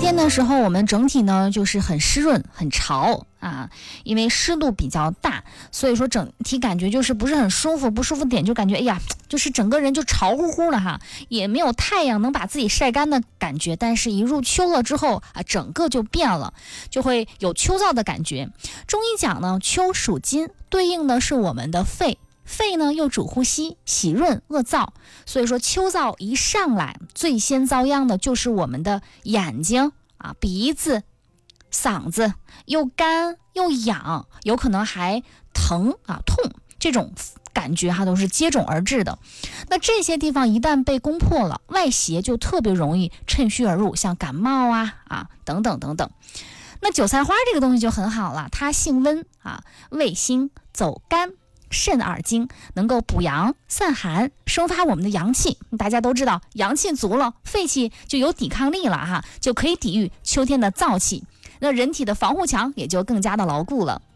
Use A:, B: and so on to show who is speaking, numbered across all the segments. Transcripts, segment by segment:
A: 天的时候我们整体呢就是很湿润很潮啊，因为湿度比较大，所以说整体感觉就是不是很舒服，不舒服点就感觉哎呀，就是整个人就潮乎乎的哈，也没有太阳能把自己晒干的感觉。但是一入秋了之后啊，整个就变了，就会有秋燥的感觉。中医讲呢，秋属金，对应的是我们的肺，肺呢又主呼吸，喜润恶燥，所以说秋燥一上来，最先遭殃的就是我们的眼睛啊、鼻子、嗓子，又干又痒，有可能还疼啊、痛，这种感觉都是接踵而至的。那这些地方一旦被攻破了，外邪就特别容易趁虚而入，像感冒啊等等等等。那韭菜花这个东西就很好了，它性温啊，味辛，走肝肾二经，能够补阳散寒，生发我们的阳气。大家都知道，阳气足了，肺气就有抵抗力了哈，就可以抵御秋天的燥气，那人体的防护墙也就更加的牢固了。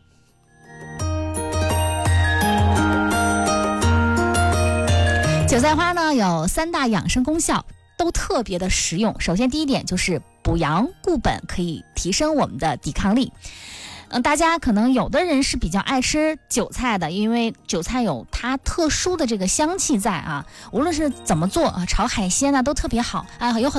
A: 韭菜花呢有3大养生功效，都特别的实用。首先第一点就是补阳固本，可以提升我们的抵抗力。大家可能有的人是比较爱吃韭菜的，因为韭菜有它特殊的这个香气在啊，无论是怎么做啊，炒海鲜都特别好啊，有很